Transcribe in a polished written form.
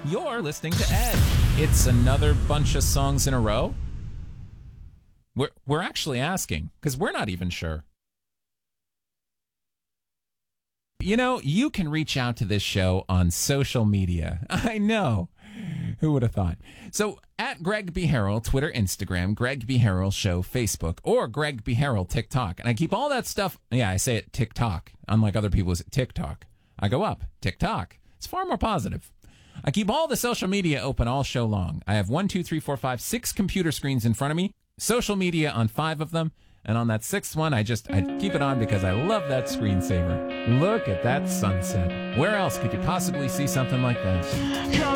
You're listening to Ed. It's another bunch of songs in a row. We're actually asking, because we're not even sure. You know, you can reach out to this show on social media. I know. Who would have thought? So, at Greg B. Harrell, Twitter, Instagram, Greg B. Harrell Show, Facebook, or Greg B. Harrell, TikTok. And I keep all that stuff. Yeah, I say it TikTok. Unlike other people, it's TikTok. I go up, TikTok. It's far more positive. I keep all the social media open all show long. I have 1, 2, 3, 4, 5, 6 computer screens in front of me. Social media on 5 of them. And on that 6th one, I keep it on because I love that screensaver. Look at that sunset. Where else could you possibly see something like that?